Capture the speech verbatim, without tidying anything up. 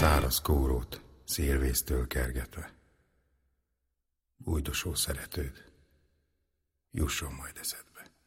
száraz kórót szélvésztől kergetve. Bújdosó szeretőd, jusson majd eszedbe.